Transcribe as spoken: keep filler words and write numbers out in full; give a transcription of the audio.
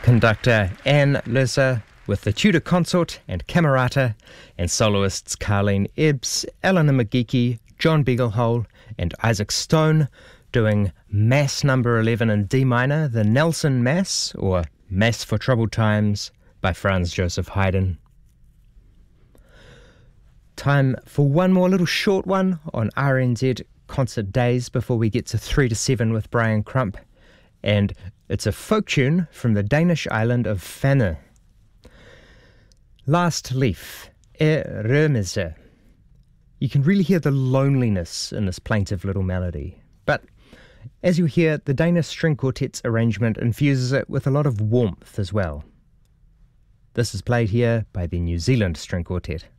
conductor Anne Lerser with the Tudor Consort and Camerata, and soloists Carleen Ebbs, Eleanor McGeechy, John Beaglehole and Isaac Stone doing Mass number eleven in D minor, the Nelson Mass, or Mass for Troubled Times, by Franz Joseph Haydn. Time for one more little short one on R N Z Concert Days before we get to three to seven with Brian Crump. And it's a folk tune from the Danish island of Fanø. Last Leaf, Er Rømese. You can really hear the loneliness in this plaintive little melody. But as you hear, the Danish String Quartet's arrangement infuses it with a lot of warmth as well. This is played here by the New Zealand String Quartet.